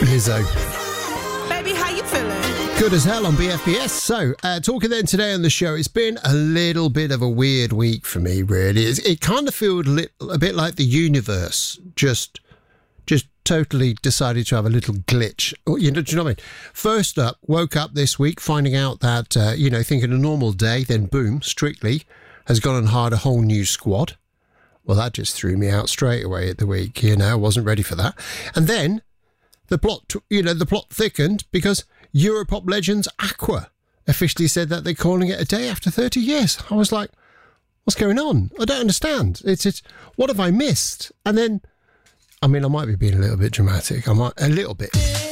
Lizzo. Baby, how you feeling? Good as hell on BFBS. So, talking then today on the show, it's been a little bit of a weird week for me, really. It kind of feels a bit like the universe just totally decided to have a little glitch. You know, do you know what I mean? First up, woke up this week finding out that, thinking a normal day, then boom, Strictly has gone and hired a whole new squad. Well, that just threw me out straight away at the week. I wasn't ready for that. And then the plot thickened because Europop legends Aqua officially said that they're calling it a day after 30 years. I was like, what's going on? I don't understand. It's what have I missed? And then, I mean, I might be being a little bit dramatic. A little bit.